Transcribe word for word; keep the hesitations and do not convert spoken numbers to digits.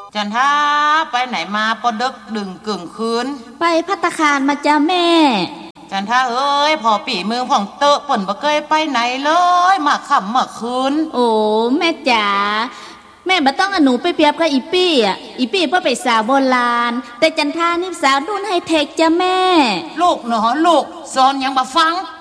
จันทาไปไหนมาปอดึกดึงกึ่งคืนไปภัตตาคารมาจ้าแม่จันทาเอ้ยพอปีเมืองของเตอะป่นบ่เคยไปไหนเลยมาค่ำมาคืนโอ้แม่จ๋าแม่บ่ต้องอหนูไปเปรียบกับอีปี้อ่ะอีปี้เพื่อไปสาวโบราณแต่จันทานี่สาวรุ่นไฮเทคจ้าแม่ลูกเนาะลูกสอนยังบ่ฟัง